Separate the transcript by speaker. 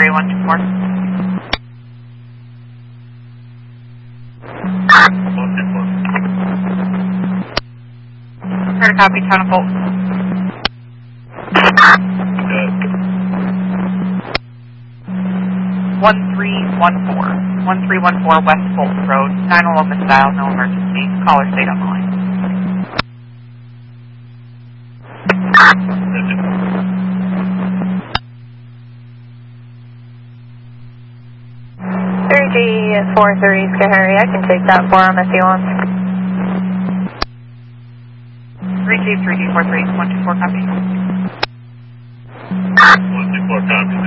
Speaker 1: 124.
Speaker 2: 124.
Speaker 1: Heard a copy, Town of Fulton.
Speaker 2: Good.
Speaker 1: 1314 West Fulton Road, 911 style, no emergency. Caller stayed on the line.
Speaker 3: G430 Schoharie, I can take that for him if he wants.
Speaker 1: 3G43124 copy.
Speaker 2: 124 copy.